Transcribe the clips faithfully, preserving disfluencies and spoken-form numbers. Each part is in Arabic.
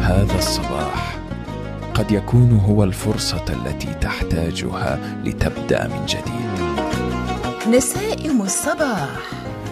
هذا الصباح قد يكون هو الفرصة التي تحتاجها لتبدأ من جديد. نسائم الصباح.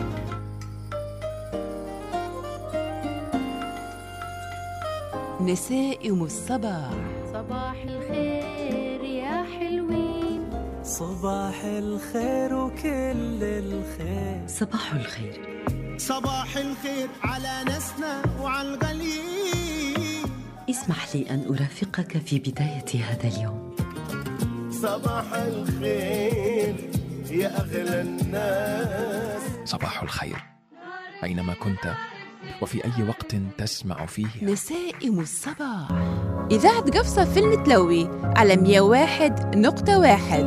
نسائم الصباح. صباح الخير يا حلوين، صباح الخير وكل الخير. صباح الخير، صباح الخير على ناسنا وعلى الغاليين. اسمح لي أن أرافقك في بداية هذا اليوم. صباح الخير يا أغلى الناس. صباح الخير أينما كنت وفي أي وقت تسمع فيه. نسائم الصباح. إذاعة قفصة في المتلوي على مية وواحد نقطة واحد.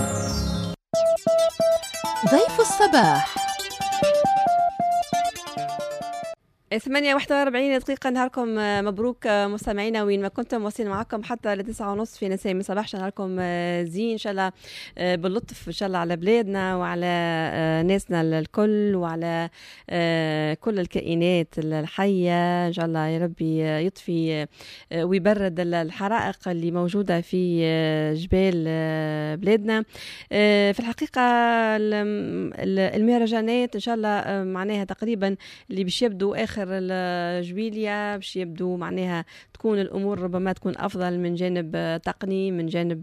ضيف الصباح. ثمانية واحدة وأربعين دقيقة. نهاركم مبروك مستمعينا وين ما كنتم، واصلين معكم حتى لتسعة ونصف في نسائم الصباح. نهاركم زين إن شاء الله، باللطف إن شاء الله على بلادنا وعلى ناسنا الكل وعلى كل الكائنات الحية. إن شاء الله يا ربي يطفي ويبرد الحرائق اللي موجودة في جبال بلادنا. في الحقيقة المهرجانات إن شاء الله معناها تقريبا اللي باش يبدو آخر الجويلية باش يبدو معناها تكون الأمور ربما تكون أفضل من جانب تقني، من جانب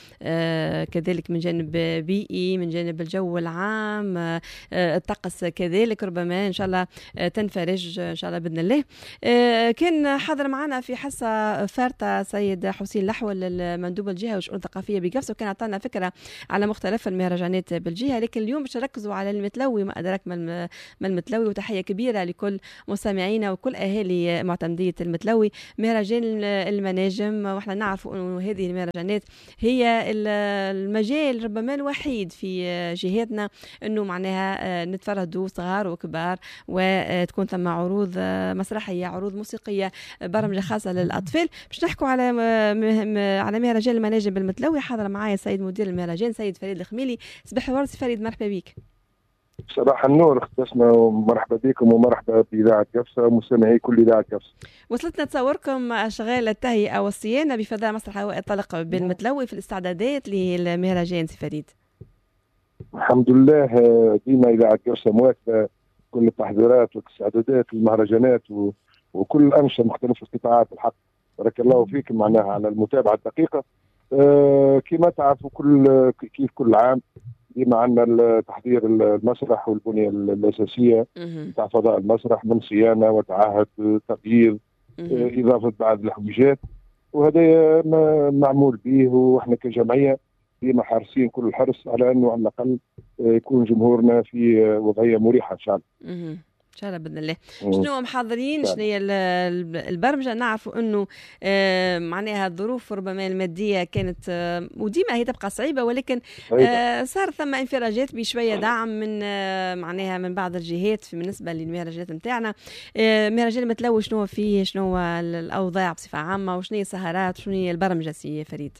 آه كذلك من جانب بيئي، من جانب الجو العام، آه الطقس كذلك ربما إن شاء الله آه تنفرج إن شاء الله بإذن الله. آه كان حاضر معنا في حصة فارطة سيد حسين لحول المندوب الجهة والشؤون الثقافية بقفص، وكان عطانا فكرة على مختلف المهرجانات بالجهة، لكن اليوم باش نركزوا على المتلوي. ما أدراك ما المتلوي، وتحية كبيرة لكل مستمعينا وكل أهالي معتمدية المتلوي. مهرجان المناجم، واحنا نعرف أنه هذه المهرجانات هي المجال ربما الوحيد في جهاتنا أنه معناها نتفردوا صغار وكبار، وتكون ثم عروض مسرحية، عروض موسيقية، برامج خاصة للأطفال. باش نحكوا على على مهرجان المناجم بالمتلوي. حاضر معايا السيد مدير المهرجان سيد فريد الخميلي. صباح الورد فريد، مرحبا بك. صباح النور اخت اسماء، ومرحبا بكم ومرحبا بإذاعة قفصة ومستمعي كل إذاعة قفصة. وصلتنا تصوركم أشغال التهيئة والصيانة بفضاء مسرح هواء الطلق بالمتلوي في الاستعدادات للمهرجان سي فريد. الحمد لله، ديما إذاعة قفصة مواكبة كل التحضيرات والاستعدادات للمهرجانات و... وكل الأنشطة مختلف القطاعات. الحق بارك الله فيكم معناها على المتابعة الدقيقة. أه كما تعرفوا كل كيف كل عام ديما عندنا تحضير المسرح والبنية الأساسية بتاع فضاء المسرح من صيانة وتعهد تبييض، إضافة بعض الحويجات، وهذا معمول به. وإحنا كجمعية ديما حارسين كل الحرص على أنه على الأقل يكون جمهورنا في وضعية مريحة إن شاء الله. إن شاء الله بإذن الله. شنو محضرين؟ شنو هي البرمجة؟ نعرفوا إنه آه معناها الظروف ربما المادية كانت آه وديما هي تبقى صعيبة، ولكن آه صار ثم انفراجات بشوية دعم من آه معناها من بعض الجهات في بالنسبة للمهرجانات نتاعنا. آه مهرجان المتلوي شنو فيه؟ شنو الأوضاع بصفة عامة، وشنو هي السهرات، وشنو هي البرمجة سي فريد؟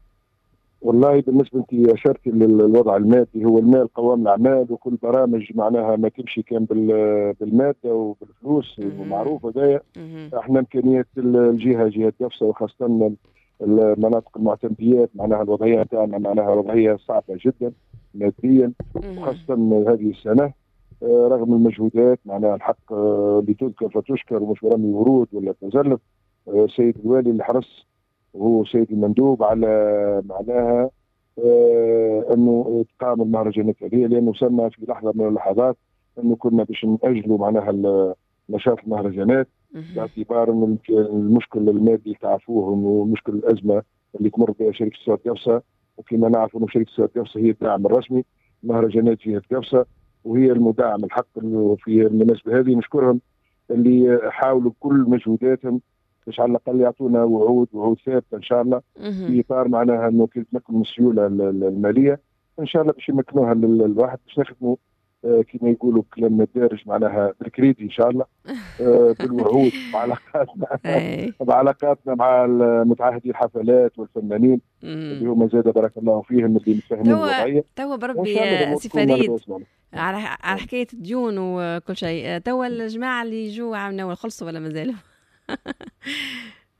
والله بالنسبة أنت أشرتي للوضع المادي، هو المال قوام الأعمال، وكل برامج معناها ما تمشي كان بالمادة وبالفلوس ومعروف هذايا. احنا إمكانيات الجهة جهة قفصة وخاصة المناطق المعتمديات معناها الوضعية تاعنا معناها وضعية صعبة جدا ماديا، وخاصة هذه السنة رغم المجهودات معناها الحق اللي تذكر فتشكر، ومش برامج ورود ولا تزلف. سيد الوالي اللي حرص وهو سيد المندوب على معناها آه انه تقام المهرجانات هذه، لانه سمى في لحظه من اللحظات انه كنا باش ناجلوا معناها نشاط المهرجانات باعتبار انه المشكل المادي تعرفوه، ومشكل الازمه اللي تمر بها شركه استثمار قفصه. وكما نعرف انه شركه استثمار قفصه هي الداعم الرسمي مهرجانات جهه قفصه، وهي المدعم الحق في المناسبه هذه. نشكرهم اللي حاولوا بكل مجهوداتهم باش على الاقل يعطونا وعود وعود ثابته ان شاء الله في اطار معناها انه كي تمكن من السيوله الماليه ان شاء الله باش يمكنوها للواحد باش نخدموا آه كما يقولوا كلام الدارج معناها بالكريدي ان شاء الله، آه بالوعود بعلاقاتنا بعلاقاتنا مع متعهدي الحفلات والفنانين اللي هما زاد بارك الله فيهم اللي متفاهمين الوضعيه. توا بربي سي فريد على على حكايه الديون وكل شيء، توا الجماعه اللي يجوا عاونوا خلصوا ولا مازالوا؟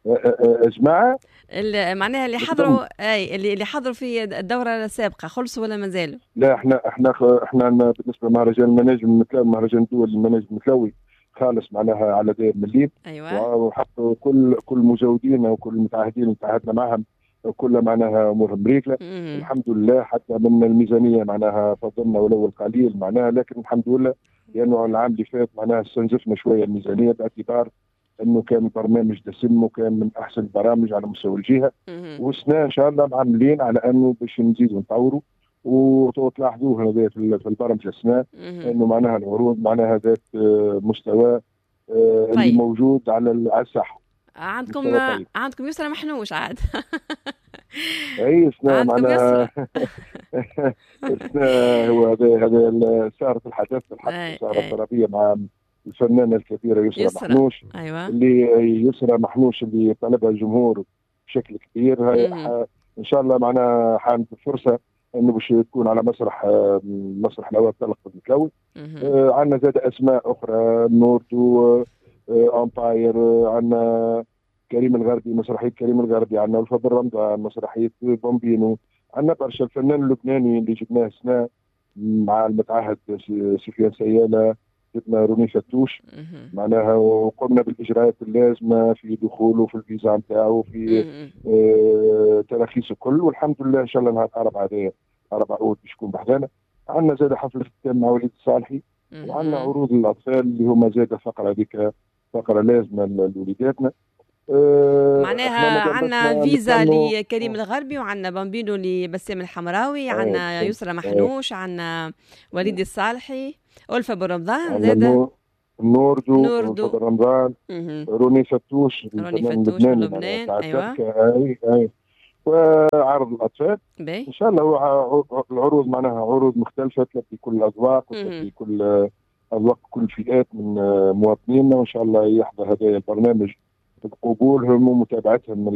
جماعه معناها اللي حضروا اي اللي اللي حضروا في الدوره السابقه خلصوا ولا مازالوا؟ لا احنا احنا احنا بالنسبه لمهرجان المناجم المتلوي، مهرجان دول المناجم المتلوي خالص معناها على داير مليم. ايوه. وحطوا كل كل مزودينا وكل المتعهدين اللي تعهدنا معهم كلها معناها امورهم مريكله الحمد لله. حتى من الميزانيه معناها فضلنا ولو القليل معناها، لكن الحمد لله لانه العام اللي فات معناها استنزفنا شويه الميزانيه باعتبار انه كان البرنامج دسم وكان من احسن البرامج على مستوى الجهه. والسنه ان شاء الله عاملين على انه باش نزيدوا نطوروا، وتلاحظوه هذا في البرامج السنه انه معناها العروض معناها ذات مستوى اللي طيب. موجود على الساحه. عندكم طيب. عندكم يسرى محنوش عاد. اي سنه معناها سنه هو هذا هذا سهره الحدث الحق سهره الطربيه مع الفنانه الكبيره يسرى, يسرى. محنوش. أيوة. اللي يسرى محنوش اللي طلبها الجمهور بشكل كبير. هاي ان شاء الله معناها حانت الفرصه انه باش تكون على مسرح مسرح الاول طلق المتلوي. آه عندنا زاد اسماء اخرى نوردو آه امباير، آه عندنا كريم الغربي مسرحيه كريم الغربي، عندنا الفضل رمضان مسرحيه بومبينو، عندنا برشا. الفنان اللبناني اللي جبناه السنه مع المتعهد سفيان سياله، جبنا روني فتوش معناها، وقمنا بالاجراءات اللازمه في دخوله في الفيزا نتاعو في آه تراخيص الكل، والحمد لله ان شاء الله نهار اربعه هذايا اربع عود باش يكون بحذانا. عندنا زاد حفل ختام مع وليد الصالحي، وعندنا عروض الاطفال اللي هما زاد فقره هذيك فقره لازمه لوليداتنا. آه معناها عندنا فيزا لكريم الغربي، وعندنا بامبينو لبسام الحمراوي، عندنا يسرى محنوش، عندنا وليد الصالحي، ألفة برمضان زاد نوردو نوردو برمضان، روني فتوش روني فتوش من لبنان. ايوه اي اي وعرض الاطفال بي. ان شاء الله. هو العروض معناها عروض مختلفه تلبي كل الاذواق وتلبي كل اذواق كل الفئات من مواطنينا، وان شاء الله يحظى هذا البرنامج بقبولهم ومتابعتهم،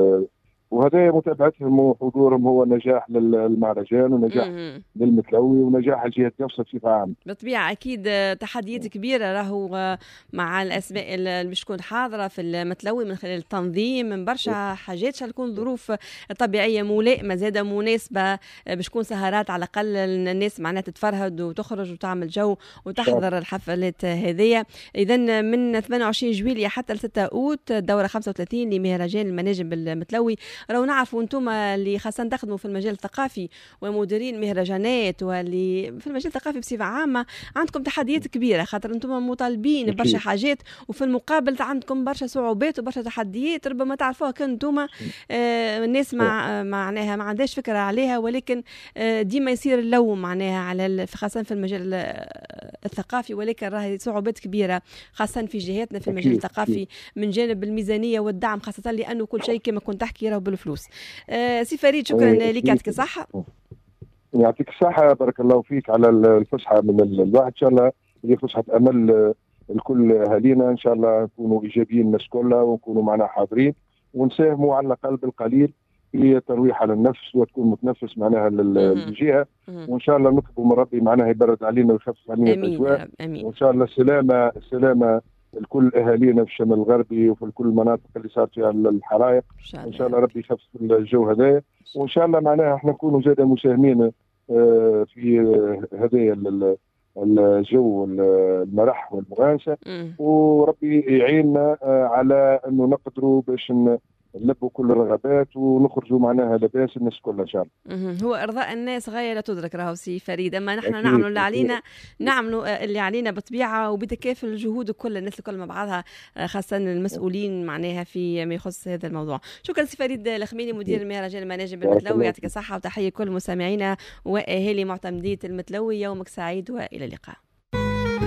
وهذا متابعتهم وحضورهم هو نجاح للمهرجان ونجاح مم. للمتلوي ونجاح الجهة نفسها بصفة عامة. بالطبيعة أكيد تحديات كبيرة راهو مع الأسماء اللي باش تكون حاضرة في المتلوي من خلال التنظيم من برشا حاجات، شال تكون ظروف طبيعية ملائمة زادة مناسبة باش تكون سهرات على الأقل الناس معناها تتفرهد وتخرج وتعمل جو وتحضر الحفلات هذية. إذا من ثمانية وعشرين جويلية حتى ستة أوت دورة خمسة وثلاثين لمهرجان المناجم بالمتلوي. راهو نعرفوا انتم اللي خاصة تخدموا في المجال الثقافي ومديرين مهرجانات واللي في المجال الثقافي بصفة عامة عندكم تحديات كبيرة، خاطر انتم مطالبين برشا حاجات وفي المقابل عندكم برشا صعوبات وبرشا تحديات ربما تعرفوها كان انتم آه الناس مع معناها ما عندهاش فكرة عليها، ولكن آه ديما يصير اللوم معناها على خاصة في المجال الثقافي، ولكن راهي صعوبات كبيرة خاصة في جهاتنا في المجال الثقافي من جانب الميزانية والدعم، خاصة لأنه كل شيء كما كنت تحكي راهو بالفلوس. آه سي فريد شكرا لك، يعطيك الصحة. يعطيك الصحة، بارك الله فيك على الفسحة من الواحد، إن شاء الله هي فسحة أمل الكل أهالينا، إن شاء الله نكونوا إيجابيين الناس كلها ونكونوا معنا حاضرين ونساهموا على الأقل بالقليل في ترويح على النفس وتكون متنفس معناها للجهة، وإن شاء الله نطلبوا من ربي معناها يبرد علينا ويخفف علينا الأجواء، وإن شاء الله السلامة السلامة الكل اهالينا في الشمال الغربي وفي كل المناطق اللي صار فيها الحرائق، ان شاء الله ربي يخفف الجو هذا، وان شاء الله معناها احنا نكونوا زاده مساهمين في هذا الجو المرح والمغانسه، وربي يعيننا على انه نقدروا باش نلبوا كل الرغبات ونخرجوا معناها لباس الناس كلها ان شاء الله. هو ارضاء الناس غايه لا تدرك راهو سي فريد، اما نحن نعملوا اللي علينا، نعملوا اللي علينا بطبيعه وبتكافل الجهود كل الناس الكل مع بعضها، خاصه المسؤولين معناها في ما يخص هذا الموضوع. شكرا سي فريد الخميني مدير المهرجان المناجم بالمتلوي، يعطيك الصحه وتحيه كل مستمعينا واهالي معتمديه المتلوي، يومك سعيد والى اللقاء.